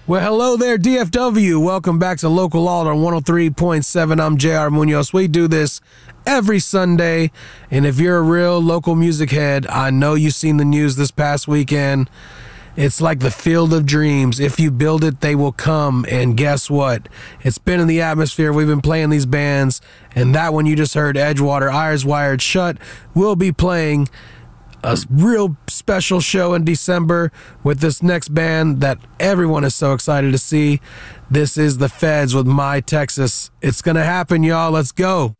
Well, hello there, DFW. Welcome back to Local Alt on 103.7. I'm JR Munoz. We do this every Sunday, and if you're a real local music head, I know you've seen the news this past weekend. It's like the field of dreams. If you build it, they will come. And guess what? It's been in the atmosphere. We've been playing these bands, and that one you just heard, Edgewater, Eyes Wired Shut, will be playing a real special show in December with this next band that everyone is so excited to see. This is the Feds with My Texas. It's gonna happen, y'all. Let's go.